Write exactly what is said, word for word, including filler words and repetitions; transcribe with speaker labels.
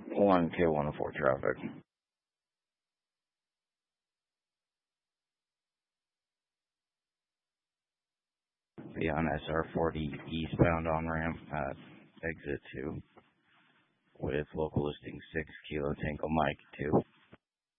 Speaker 1: one K one oh four traffic. Be on S R forty eastbound on ramp at exit two with local listing six Kilo Tango Mike two.